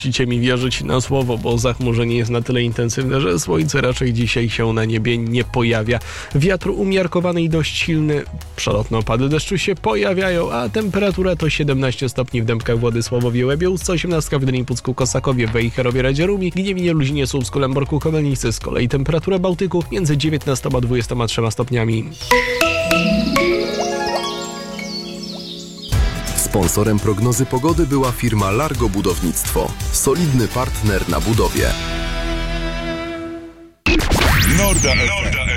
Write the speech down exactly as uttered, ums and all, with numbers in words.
Musicie mi wierzyć na słowo, bo zachmurzenie jest na tyle intensywne, że słońce raczej dzisiaj się na niebie nie pojawia. Wiatr umiarkowany i dość silny, przelotne opady deszczu się pojawiają, a temperatura to siedemnaście stopni w Dębkach, Władysławowie, Łebiełsce, osiemnaście w Gdyni, Pucku, Kosakowie, Wejherowie, Radzie Rumi, Gniewinie, Luzinie, Słupsku, Lęborku, Komelnicy. Z kolei temperatura Bałtyku między dziewiętnastoma a dwudziestoma trzema stopniami. Sponsorem prognozy pogody była firma Largo Budownictwo. Solidny partner na budowie. Norda F M.